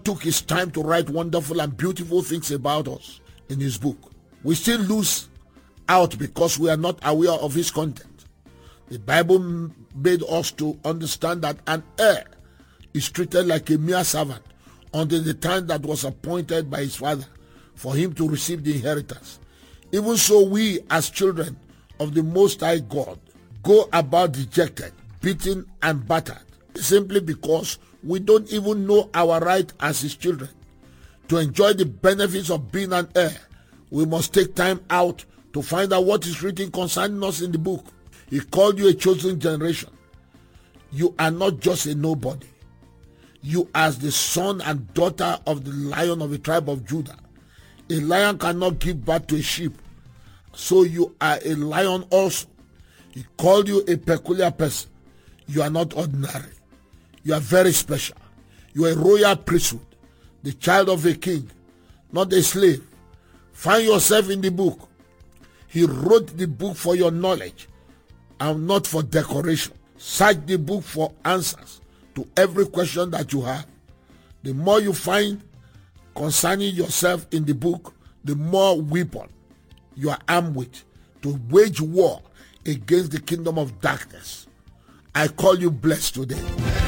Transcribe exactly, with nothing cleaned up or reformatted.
took his time to write wonderful and beautiful things about us in his book. We still lose out because we are not aware of his content. The Bible made us to understand that an heir is treated like a mere servant until the time that was appointed by his father for him to receive the inheritance. Even so, we as children of the Most High God go about dejected, beaten and battered, simply because we don't even know our right as his children. To enjoy the benefits of being an heir, we must take time out to find out what is written concerning us in the book. He called you a chosen generation. You are not just a nobody. You are the son and daughter of the Lion of the tribe of Judah. A lion cannot give birth to a sheep, so you are a lion also. He called you a peculiar person. You are not ordinary. You are very special. You are a royal priesthood, the child of a king, not a slave. Find yourself in the book. He wrote the book for your knowledge and not for decoration. Search the book for answers to every question that you have. The more you find concerning yourself in the book, the more weapon you are armed with to wage war against the kingdom of darkness. I call you blessed today.